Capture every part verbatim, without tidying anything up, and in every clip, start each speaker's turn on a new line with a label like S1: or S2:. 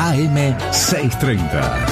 S1: A M seiscientos treinta.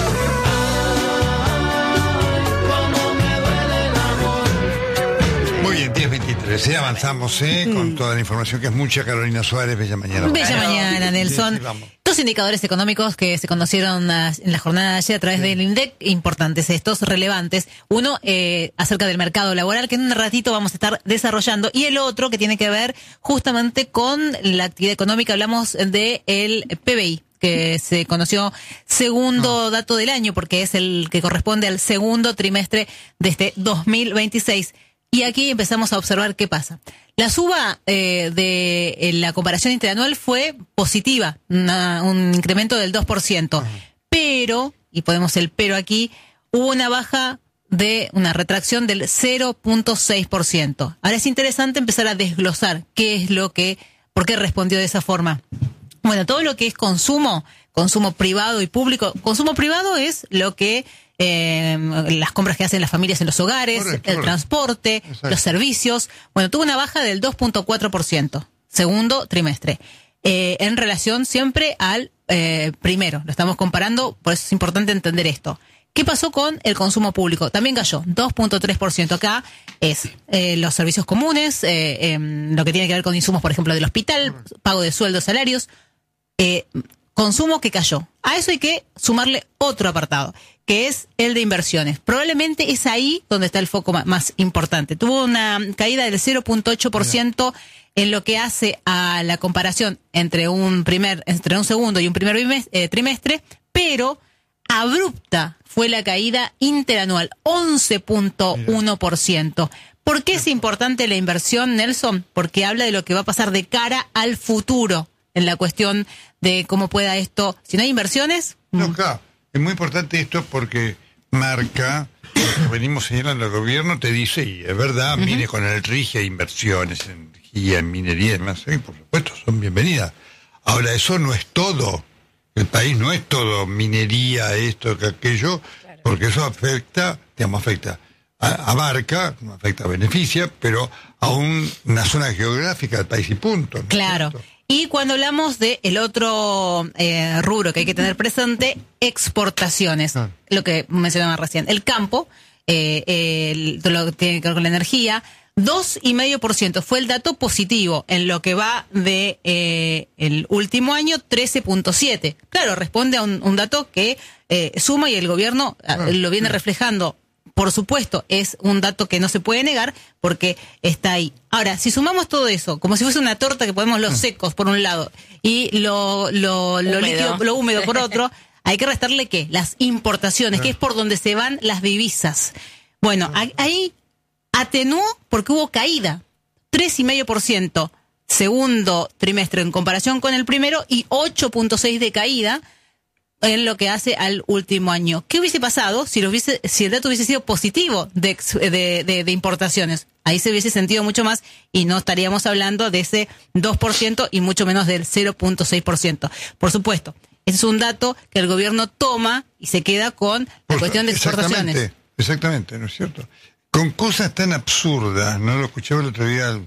S2: Muy bien, diez veintitrés. Sí, avanzamos ¿eh? mm. con toda la información que es mucha. Carolina Suárez, bella mañana.
S3: Bella
S2: bueno.
S3: mañana, Nelson. Sí, sí, Dos indicadores económicos que se conocieron en la jornada de ayer a través sí. del INDEC, importantes estos, relevantes. Uno, eh, acerca del mercado laboral, que en un ratito vamos a estar desarrollando, y el otro que tiene que ver justamente con la actividad económica. Hablamos de el P B I, que se conoció segundo no. dato del año, porque es el que corresponde al segundo trimestre de este dos mil veintiséis. Y aquí empezamos a observar qué pasa. La suba eh, de eh, la comparación interanual fue positiva, una, un incremento del dos por ciento. Uh-huh. Pero, y ponemos el pero aquí, hubo una baja de una retracción del cero punto seis por ciento. Ahora es interesante empezar a desglosar qué es lo que, por qué respondió de esa forma. Bueno, todo lo que es consumo, consumo privado y público. Consumo privado es lo que eh, las compras que hacen las familias en los hogares, correcto, el correcto. transporte, exacto. los servicios. Bueno, tuvo una baja del dos punto cuatro por ciento, segundo trimestre, eh, en relación siempre al eh, primero. Lo estamos comparando, por eso es importante entender esto. ¿Qué pasó con el consumo público? También cayó, dos punto tres por ciento. Acá es eh, los servicios comunes, eh, eh, lo que tiene que ver con insumos, por ejemplo, del hospital, pago de sueldos, salarios, eh, consumo que cayó. A eso hay que sumarle otro apartado, que es el de inversiones. Probablemente es ahí donde está el foco más, más importante. Tuvo una caída del cero punto ocho por ciento en lo que hace a la comparación entre un primer, entre un segundo y un primer bimestre, eh, trimestre, pero abrupta fue la caída interanual, once punto uno por ciento. ¿Por qué es importante la inversión, Nelson? Porque habla de lo que va a pasar de cara al futuro en la cuestión de cómo pueda esto. Si no hay inversiones...
S2: No, claro. Es muy importante esto porque marca, lo que venimos señalando al gobierno, te dice, y es verdad, uh-huh. mire, con el RIGI inversiones en energía, en minería y demás, ¿eh? Por supuesto, son bienvenidas. Ahora, eso no es todo. El país no es todo minería, esto, que aquello, claro. porque eso afecta, digamos, afecta, a, abarca, no afecta, beneficia, pero a un, una zona geográfica del país y punto. ¿no?
S3: Claro. Y cuando hablamos de el otro eh, rubro que hay que tener presente, exportaciones, ah. lo que mencionaba recién, el campo, eh, el, lo que tiene que ver con la energía, dos coma cinco por ciento fue el dato positivo en lo que va de eh, el último año, trece punto siete. Claro, responde a un, un dato que eh, suma y el gobierno ah, lo viene reflejando. Por supuesto, es un dato que no se puede negar porque está ahí. Ahora, si sumamos todo eso, como si fuese una torta que ponemos los secos por un lado y lo, lo, lo líquido, lo húmedo por otro, hay que restarle ¿qué? Las importaciones, que es por donde se van las divisas. Bueno, ahí atenuó porque hubo caída, tres coma cinco por ciento segundo trimestre en comparación con el primero y ocho punto seis por ciento de caída en lo que hace al último año. ¿Qué hubiese pasado si, lo hubiese, si el dato hubiese sido positivo de, de, de, de importaciones? Ahí se hubiese sentido mucho más y no estaríamos hablando de ese dos por ciento y mucho menos del cero punto seis por ciento. Por supuesto, es un dato que el gobierno toma y se queda con la
S2: Por,
S3: cuestión de exportaciones.
S2: Exactamente, exactamente, ¿no es cierto? Con cosas tan absurdas, ¿no? Lo escuchaba el otro día al,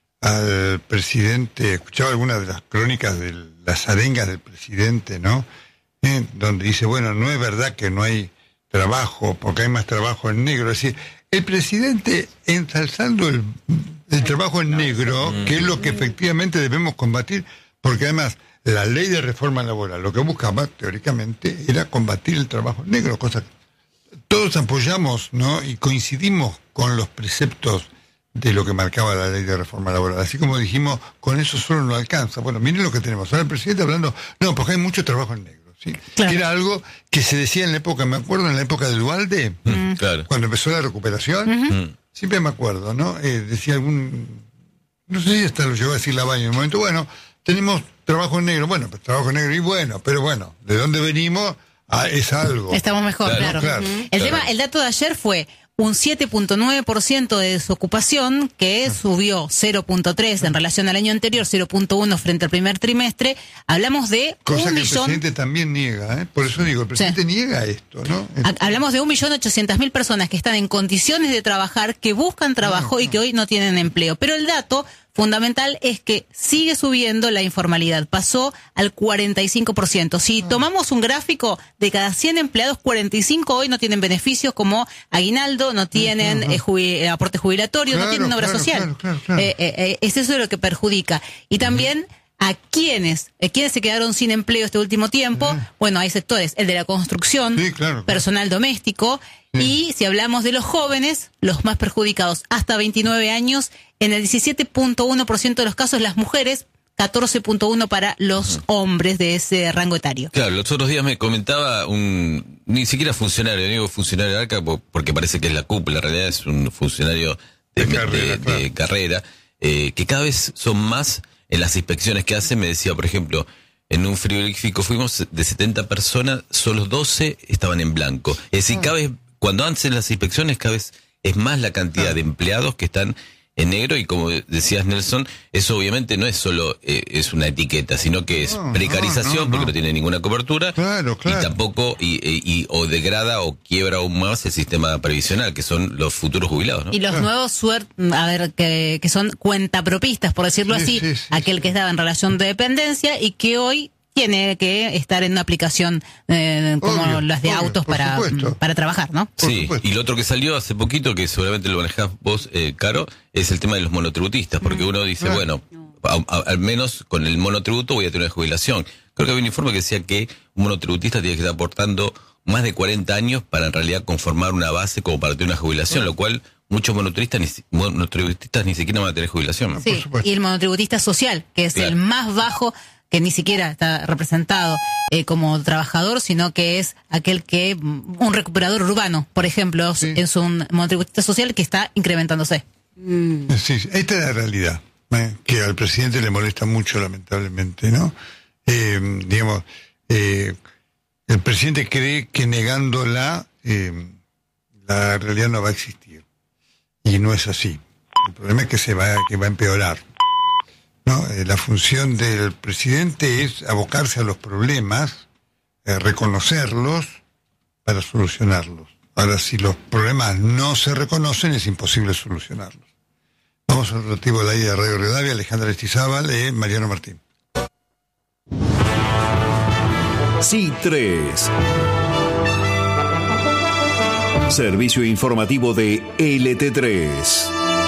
S2: al presidente, escuchaba algunas de las crónicas de las arengas del presidente, ¿no? Eh, donde dice, bueno, no es verdad que no hay trabajo, porque hay más trabajo en negro. Es decir, el presidente ensalzando el, el trabajo en negro, que es lo que efectivamente debemos combatir, porque además la ley de reforma laboral lo que buscaba, teóricamente, era combatir el trabajo en negro, cosa que todos apoyamos, ¿no? Y coincidimos con los preceptos de lo que marcaba la ley de reforma laboral. Así como dijimos, con eso solo no alcanza. Bueno, miren lo que tenemos. Ahora el presidente hablando, no, porque hay mucho trabajo en negro. ¿Sí? Claro. Que era algo que se decía en la época, me acuerdo, en la época del Duhalde, mm. claro. cuando empezó la recuperación, uh-huh. siempre me acuerdo, ¿no? Eh, decía algún, no sé si hasta lo llegó a decir Lavalle en un momento, bueno, tenemos trabajo en negro, bueno, pues trabajo en negro y bueno, pero bueno, ¿de dónde venimos? Ah, es algo.
S3: Estamos mejor, claro. claro. claro. Uh-huh. El claro. tema, el dato de ayer fue un siete punto nueve por ciento de desocupación, que subió cero punto tres en relación al año anterior, cero punto uno frente al primer trimestre. Hablamos de
S2: cosa
S3: un
S2: que
S3: millón...
S2: el presidente también niega, ¿eh? Por eso digo, el presidente sí. niega esto, ¿no?
S3: Hablamos de un millón ochocientas mil personas que están en condiciones de trabajar, que buscan trabajo no, no. y que hoy no tienen empleo. Pero el dato fundamental es que sigue subiendo la informalidad, pasó al cuarenta y cinco por ciento. Si tomamos un gráfico, de cada cien empleados, cuarenta y cinco hoy no tienen beneficios como aguinaldo, no tienen eh, jubi- aporte jubilatorio,
S2: Claro,
S3: no tienen obra
S2: claro,
S3: social.
S2: claro, claro, claro.
S3: Eh, eh, eh, es eso lo que perjudica. Y también a quienes, eh, quienes se quedaron sin empleo este último tiempo, bueno, hay sectores, el de la construcción,
S2: Sí, claro, claro.
S3: personal doméstico, y si hablamos de los jóvenes, los más perjudicados, hasta veintinueve años, en el diecisiete punto uno por ciento de los casos las mujeres, catorce punto uno por ciento para los hombres de ese rango etario.
S4: Claro, los otros días me comentaba un, ni siquiera funcionario, digo funcionario de Arca porque parece que es la cúpula, en realidad es un funcionario de,
S2: De carrera,
S4: de-
S2: claro.
S4: de carrera, eh, que cada vez son más en las inspecciones que hacen. Me decía, por ejemplo, en un frigorífico fuimos de setenta personas, solo doce estaban en blanco. Es decir, cada vez, cuando hacen las inspecciones, cada vez es más la cantidad de empleados que están en negro, y como decías, Nelson, eso obviamente no es solo eh, es una etiqueta, sino que es
S2: No,
S4: precarización,
S2: no, no,
S4: porque
S2: no.
S4: no tiene ninguna cobertura,
S2: Claro, claro.
S4: y tampoco y, y, y- o degrada o quiebra aún más el sistema previsional, que son los futuros jubilados, ¿no?
S3: Y los
S2: Claro.
S3: nuevos suer a ver, que, que son cuentapropistas, por decirlo
S2: Sí,
S3: así,
S2: sí, sí,
S3: aquel
S2: sí.
S3: que estaba en relación de dependencia y que hoy tiene que estar en una aplicación eh, como
S2: Obvio,
S3: las de
S2: obvio,
S3: autos
S2: por
S3: para,
S2: supuesto.
S3: para trabajar, ¿no?
S2: Por
S4: Sí,
S2: supuesto.
S4: y lo otro que salió hace poquito, que seguramente lo manejás vos, eh, Caro, es el tema de los monotributistas, porque uno dice,
S2: Claro.
S4: bueno, a- a- al menos con el monotributo voy a tener una jubilación. Creo que había un informe que decía que un monotributista tiene que estar aportando más de cuarenta años para en realidad conformar una base como para tener una jubilación, lo cual muchos monotributistas ni, si- monotributistas ni siquiera van a tener jubilación.
S3: Sí,
S2: supuesto.
S3: y el monotributista social, que es
S4: Claro.
S3: el más bajo, que ni siquiera está representado eh, como trabajador, sino que es aquel que, mm, un recuperador urbano, por ejemplo,
S2: Sí.
S3: es un monotributista social que está incrementándose.
S2: Sí, sí, esta es la realidad, ¿eh? Que al presidente le molesta mucho, lamentablemente, ¿no? Eh, digamos, eh, el presidente cree que negándola, eh, la realidad no va a existir. Y no es así. El problema es que se va, que va a empeorar. ¿No? Eh, la función del presidente es abocarse a los problemas, eh, reconocerlos para solucionarlos. Ahora, si los problemas no se reconocen, es imposible solucionarlos. Vamos al rotativo de la ida de Radio Rivadavia, Alejandra Estizábal y Mariano Martín.
S1: Sí tres. Servicio informativo de L T tres.